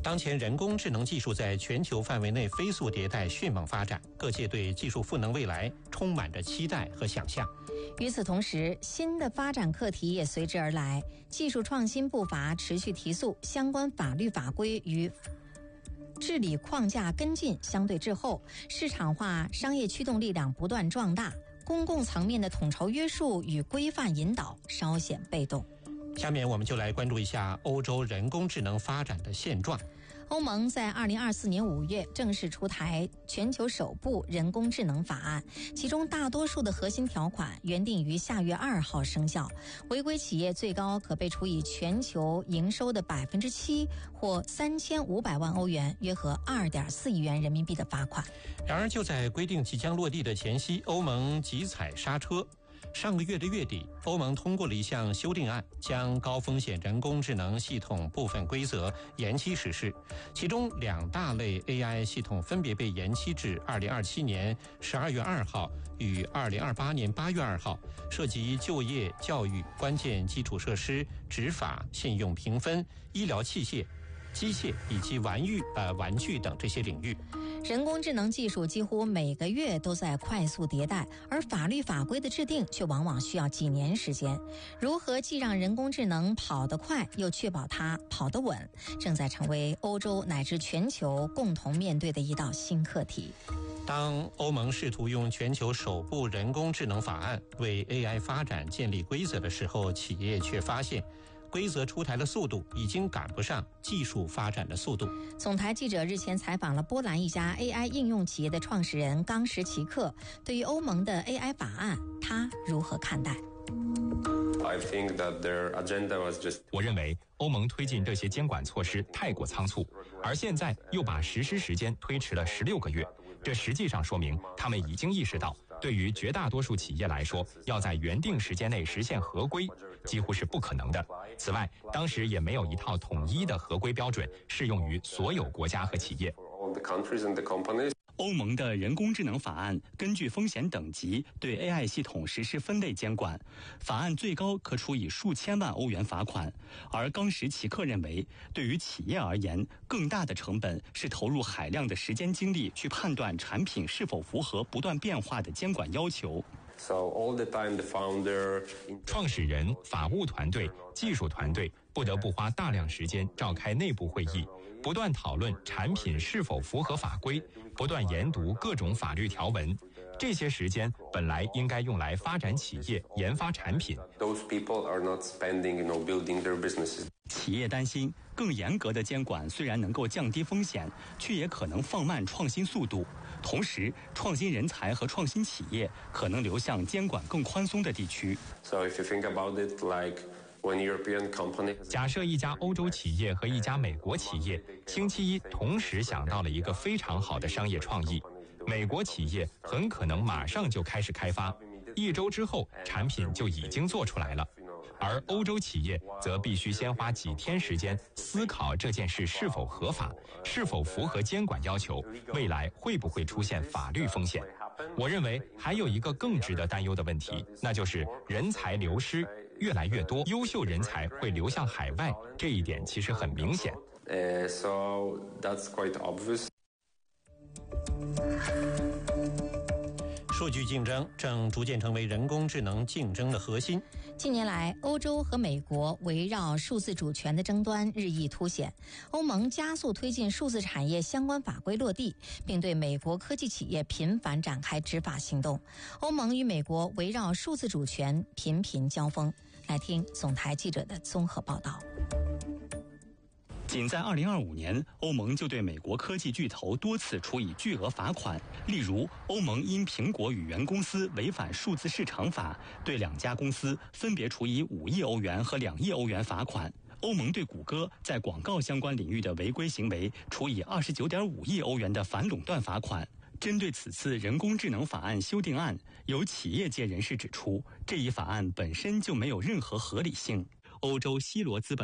当前人工智能技术在全球范围内飞速迭代、迅猛发展，各界对技术赋能未来充满着期待和想象。 与此同时，新的发展课题也随之而来，技术创新步伐持续提速，相关法律法规与治理框架跟进相对滞后，市场化商业驱动力量不断壮大，公共层面的统筹约束与规范引导稍显被动。 下面我们就来关注一下欧洲人工智能发展的现状。 欧盟在2024年5月正式出台全球首部人工智能法案，其中大多数的核心条款原定于下月2号生效，违规企业最高可被处以全球营收的7%或3500万欧元，约合2.4亿元人民币的罚款。 然而就在规定即将落地的前夕，欧盟急踩刹车。上个月的月底，欧盟通过了一项修订案，将高风险人工智能系统部分规则延期实施，其中2大类 AI 系统分别被延期至2027年12月2号与2028年8月2号，涉及就业、教育、关键基础设施、执法、信用评分、医疗器械、机械以及玩具等这些领域。 人工智能技术几乎每个月都在快速迭代，而法律法规的制定却往往需要几年时间。如何既让人工智能跑得快，又确保它跑得稳，正在成为欧洲乃至全球共同面对的一道新课题。 当欧盟试图用全球首部人工智能法案为 AI 发展建立规则的时候，企业却发现规则出台的速度已经赶不上技术发展的速度。 总台记者日前采访了波兰一家 AI 应用企业的创始人冈什奇克，对于欧盟的 AI 法案，他如何看待？ 我认为欧盟推进这些监管措施太过仓促，而现在又把实施时间推迟了16个月，这实际上说明他们已经意识到，对于绝大多数企业来说，要在原定时间内实现合规几乎是不可能的。此外，当时也没有一套统一的合规标准适用于所有国家和企业。 欧盟的人工智能法案根据风险等级对 AI 系统实施分类监管，法案最高可处以数千万欧元罚款。而冈什奇克认为，对于企业而言，更大的成本是投入海量的时间精力去判断产品是否符合不断变化的监管要求。 创始人、法务团队、技术团队不得不花大量时间召开内部会议，不断讨论产品是否符合法规，不断研读各种法律条文。这些时间本来应该用来发展企业、研发产品。 企业担心，更严格的监管虽然能够降低风险，却也可能放慢创新速度。同时，创新人才和创新企业可能流向监管更宽松的地区。 假设一家欧洲企业和一家美国企业星期一同时想到了一个非常好的商业创意，美国企业很可能马上就开始开发，1周之后产品就已经做出来了。而欧洲企业则必须先花几天时间思考这件事是否合法，是否符合监管要求，未来会不会出现法律风险。我认为还有一个更值得担忧的问题，那就是人才流失越来越多，优秀人才会流向海外，这一点其实很明显。 数据竞争正逐渐成为人工智能竞争的核心。 近年来，欧洲和美国围绕数字主权的争端日益凸显。欧盟加速推进数字产业相关法规落地，并对美国科技企业频繁展开执法行动。欧盟与美国围绕数字主权频频交锋。来听总台记者的综合报道。 仅在2025年，欧盟就对美国科技巨头多次处以巨额罚款。例如，欧盟因苹果与原公司违反数字市场法，对2家公司分别处以5亿欧元和2亿欧元罚款。欧盟对谷歌在广告相关领域的违规行为处以29.5亿欧元的反垄断罚款。针对此次人工智能法案修订案，有企业界人士指出，这一法案本身就没有任何合理性。欧洲西罗资本